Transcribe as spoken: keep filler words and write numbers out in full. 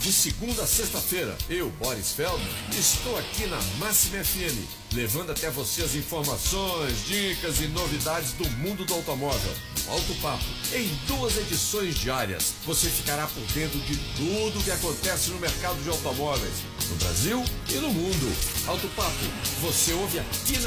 De segunda a sexta-feira, eu, Boris Feldman, estou aqui na Máxima F M, levando até você as informações, dicas e novidades do mundo do automóvel. Alto Papo, em duas edições diárias, você ficará por dentro de tudo o que acontece no mercado de automóveis, no Brasil e no mundo. Alto Papo, você ouve aqui na